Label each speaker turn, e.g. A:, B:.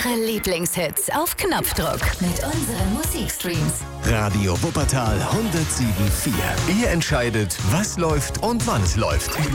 A: Eure Lieblingshits auf Knopfdruck mit unseren Musikstreams.
B: Radio Wuppertal 107.4. Ihr entscheidet, was läuft und wann es läuft.